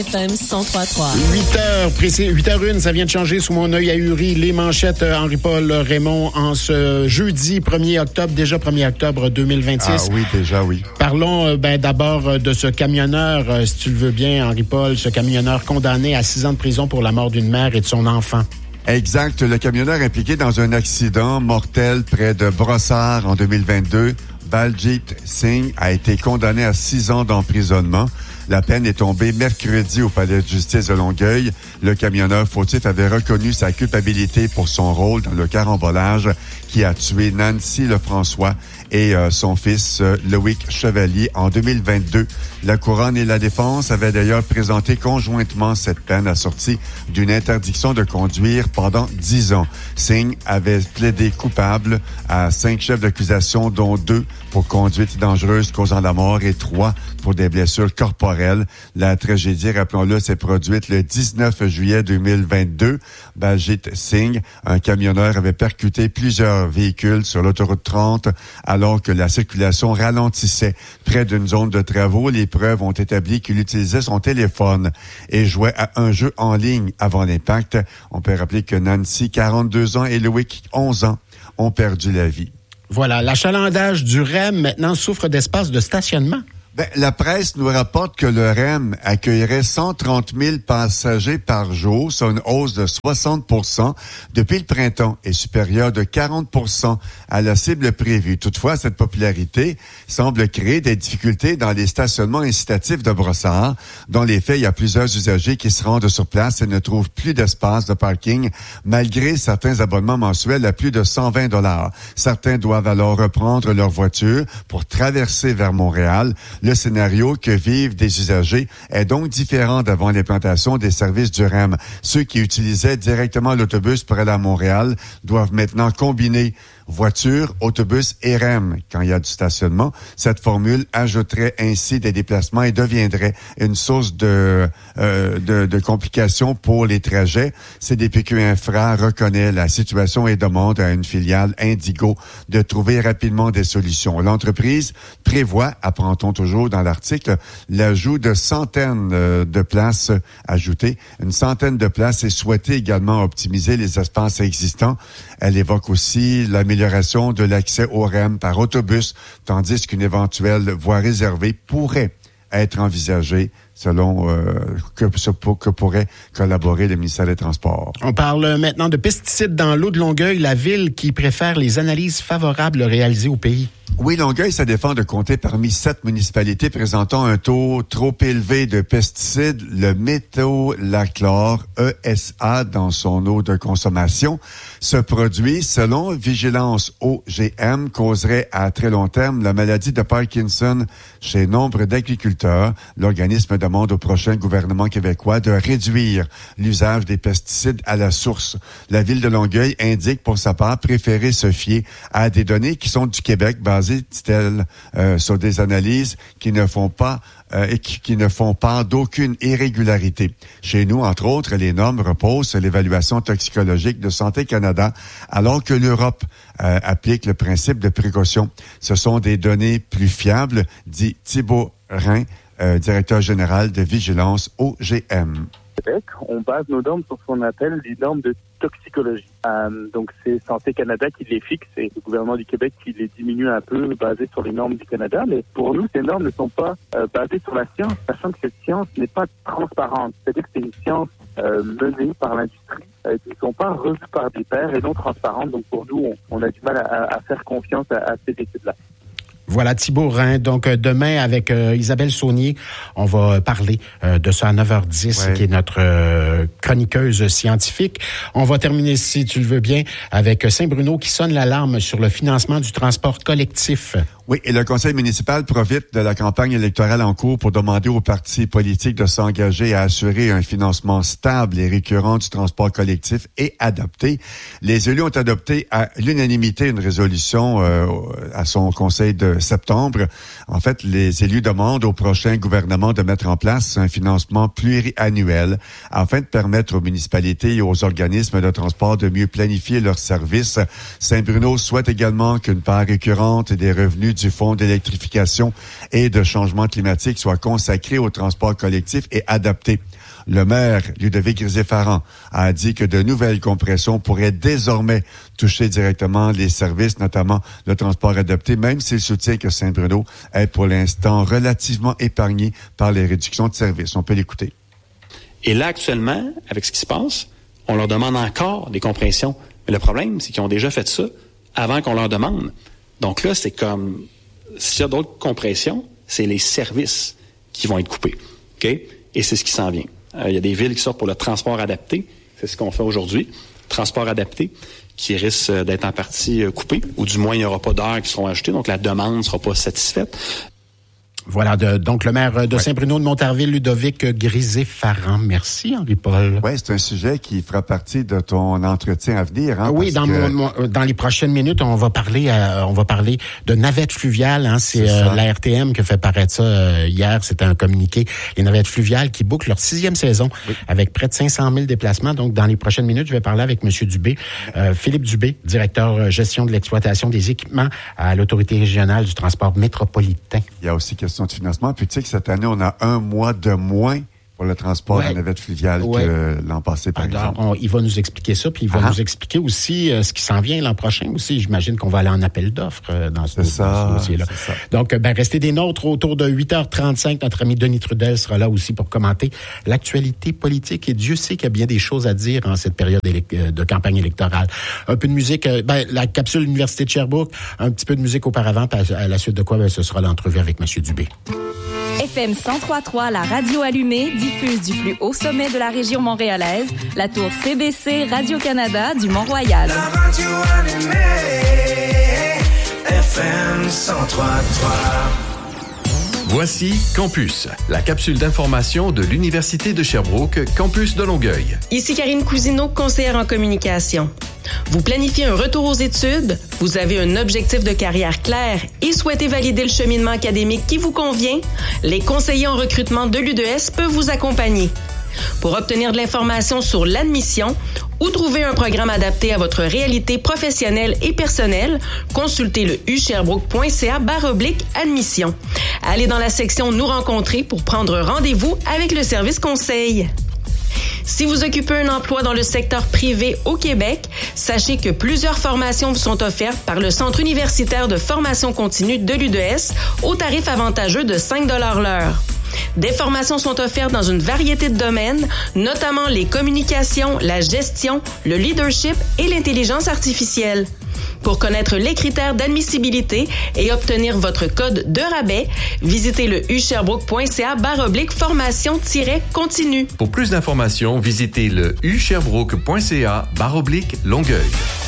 FM 103.3. 8h01, ça vient de changer sous mon œil ahuri. Les manchettes Henri-Paul Raymond en ce jeudi 1er octobre, déjà 1er octobre 2026. Ah oui, déjà, oui. Parlons d'abord de ce camionneur, si tu le veux bien, Henri-Paul, ce camionneur condamné à 6 ans de prison pour la mort d'une mère et de son enfant. Exact. Le camionneur impliqué dans un accident mortel près de Brossard en 2022, Baljit Singh, a été condamné à 6 ans d'emprisonnement. La peine est tombée mercredi au palais de justice de Longueuil. Le camionneur fautif avait reconnu sa culpabilité pour son rôle dans le carambolage qui a tué Nancy Lefrançois et son fils Loïc Chevalier en 2022. La Couronne et la Défense avaient d'ailleurs présenté conjointement cette peine assortie d'une interdiction de conduire pendant 10 ans. Singh avait plaidé coupable à 5 chefs d'accusation, dont 2 pour conduite dangereuse causant la mort et 3 pour des blessures corporelles. La tragédie, rappelons-le, s'est produite le 19 juillet 2022. Baljit Singh, un camionneur, avait percuté plusieurs véhicules sur l'autoroute 30 alors que la circulation ralentissait près d'une zone de travaux. Les preuves ont établi qu'il utilisait son téléphone et jouait à un jeu en ligne avant l'impact. On peut rappeler que Nancy, 42 ans, et Loïc, 11 ans, ont perdu la vie. Voilà, l'achalandage du REM maintenant souffre d'espace de stationnement. La presse nous rapporte que le REM accueillerait 130 000 passagers par jour, soit une hausse de 60 % depuis le printemps et supérieure de 40 % à la cible prévue. Toutefois, cette popularité semble créer des difficultés dans les stationnements incitatifs de Brossard. Dans les faits, il y a plusieurs usagers qui se rendent sur place et ne trouvent plus d'espace de parking malgré certains abonnements mensuels à plus de 120 $. Certains doivent alors reprendre leur voiture pour traverser vers Montréal. Le scénario que vivent des usagers est donc différent d'avant l'implantation des services du REM. Ceux qui utilisaient directement l'autobus pour aller à Montréal doivent maintenant combiner voiture, autobus et REM quand il y a du stationnement. Cette formule ajouterait ainsi des déplacements et deviendrait une source de complications pour les trajets. CDPQ Infra reconnaît la situation et demande à une filiale Indigo de trouver rapidement des solutions. L'entreprise prévoit, apprend-on toujours dans l'article, l'ajout de centaines de places ajoutées. Une centaine de places est souhaitée également optimiser les espaces existants. Elle évoque aussi l'amélioration de l'accès au REM par autobus, tandis qu'une éventuelle voie réservée pourrait être envisagée selon que pourrait collaborer le ministère des Transports. On parle maintenant de pesticides dans l'eau de Longueuil, la ville qui préfère les analyses favorables réalisées au pays. Oui, Longueuil se défend de compter parmi 7 municipalités présentant un taux trop élevé de pesticides, le métolachlore, ESA, dans son eau de consommation. Ce produit, selon Vigilance OGM, causerait à très long terme la maladie de Parkinson chez nombre d'agriculteurs. L'organisme demande au prochain gouvernement québécois de réduire l'usage des pesticides à la source. La ville de Longueuil indique pour sa part préférer se fier à des données qui sont du Québec, basées, dit-elle, sur des analyses qui ne font pas part d'aucune irrégularité. Chez nous, entre autres, les normes reposent sur l'évaluation toxicologique de Santé Canada, alors que l'Europe applique le principe de précaution. Ce sont des données plus fiables, dit Thibault Rhin, directeur général de Vigilance OGM. Québec, on base nos normes sur ce qu'on appelle les normes de toxicologie. Donc c'est Santé Canada qui les fixe et le gouvernement du Québec qui les diminue un peu basées sur les normes du Canada. Mais pour nous, ces normes ne sont pas basées sur la science, sachant que cette science n'est pas transparente. C'est-à-dire que c'est une science menée par l'industrie, qui ne sont pas revues par des pairs et non transparentes. Donc pour nous, on a du mal à faire confiance à ces études-là. Voilà, Thibault Rhin. Donc, demain, avec Isabelle Saunier, on va parler de ça à 9h10, qui est notre chroniqueuse scientifique. On va terminer, si tu le veux bien, avec Saint-Bruno qui sonne l'alarme sur le financement du transport collectif. Oui, et le conseil municipal profite de la campagne électorale en cours pour demander aux partis politiques de s'engager à assurer un financement stable et récurrent du transport collectif et adapté. Les élus ont adopté à l'unanimité une résolution à son conseil de septembre. En fait, les élus demandent au prochain gouvernement de mettre en place un financement pluriannuel afin de permettre aux municipalités et aux organismes de transport de mieux planifier leurs services. Saint-Bruno souhaite également qu'une part récurrente des revenus du Fonds d'électrification et de changement climatique soit consacrée au transport collectif et adapté. Le maire Ludovic Grisé-Farran a dit que de nouvelles compressions pourraient désormais toucher directement les services, notamment le transport adapté, même s'il soutient que Saint-Bruno est pour l'instant relativement épargné par les réductions de services. On peut l'écouter. Et là, actuellement, avec ce qui se passe, on leur demande encore des compressions. Mais le problème, c'est qu'ils ont déjà fait ça avant qu'on leur demande. Donc là, c'est comme, s'il y a d'autres compressions, c'est les services qui vont être coupés. OK? Et c'est ce qui s'en vient. Il y a des villes qui sortent pour le transport adapté. C'est ce qu'on fait aujourd'hui. Transport adapté qui risque d'être en partie coupé, ou du moins, il n'y aura pas d'heures qui seront ajoutées, donc la demande ne sera pas satisfaite. Voilà, donc le maire de Saint-Bruno de Montarville, Ludovic Grisé-Farran. Merci, Henri-Paul. Oui, c'est un sujet qui fera partie de ton entretien à venir. Hein, oui, dans les prochaines minutes, on va parler de navettes fluviales. Hein, c'est la RTM qui a fait paraître ça hier. C'était un communiqué. Les navettes fluviales qui bouclent leur 6e saison avec près de 500 000 déplacements. Donc, dans les prochaines minutes, je vais parler avec M. Dubé, Philippe Dubé, directeur gestion de l'exploitation des équipements à l'Autorité régionale du transport métropolitain. Il y a aussi question de financement. Puis tu sais que cette année, on a 1 mois de moins pour le transport de navette fluviale que l'an passé, par exemple. Il va nous expliquer ça, puis il va nous expliquer aussi ce qui s'en vient l'an prochain aussi. J'imagine qu'on va aller en appel d'offres dans ce dossier-là. Donc, restez des nôtres autour de 8h35. Notre ami Denis Trudel sera là aussi pour commenter l'actualité politique. Et Dieu sait qu'il y a bien des choses à dire en cette période de campagne électorale. Un peu de musique, la capsule Université de Sherbrooke, un petit peu de musique auparavant, à la suite de quoi ce sera l'entrevue avec M. Dubé. FM 103.3, la radio allumée, diffuse du plus haut sommet de la région montréalaise, la tour CBC Radio-Canada du Mont-Royal. La radio allumée, FM 103.3. Voici Campus, la capsule d'information de l'Université de Sherbrooke, campus de Longueuil. Ici Karine Cousineau, conseillère en communication. Vous planifiez un retour aux études, vous avez un objectif de carrière clair et souhaitez valider le cheminement académique qui vous convient, les conseillers en recrutement de l'UDS peuvent vous accompagner. Pour obtenir de l'information sur l'admission ou trouver un programme adapté à votre réalité professionnelle et personnelle, consultez le usherbrooke.ca/admission. Allez dans la section Nous rencontrer pour prendre rendez-vous avec le service conseil. Si vous occupez un emploi dans le secteur privé au Québec, sachez que plusieurs formations vous sont offertes par le Centre universitaire de formation continue de l'UDS au tarif avantageux de 5 $ l'heure. Des formations sont offertes dans une variété de domaines, notamment les communications, la gestion, le leadership et l'intelligence artificielle. Pour connaître les critères d'admissibilité et obtenir votre code de rabais, visitez le usherbrooke.ca/formation-continue. Pour plus d'informations, visitez le usherbrooke.ca/Longueuil.